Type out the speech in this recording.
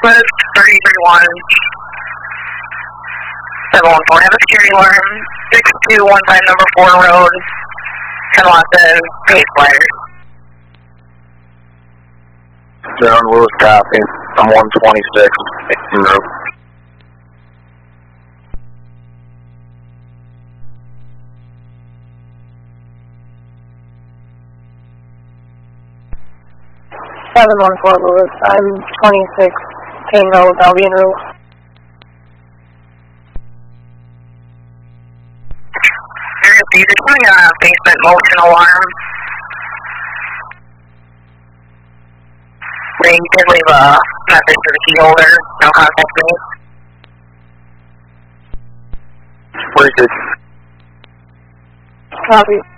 Northwest 331. 714, have a security alarm, 6215 number 4 road, San Juan, Pace Glider. John Lewis copy. I'm 126 en route. Lewis, I'm 26 Payne Road, I'll be en route. You're showing a basement motion alarm. They did leave a message to the key holder, no contact me. Where's it? Copy.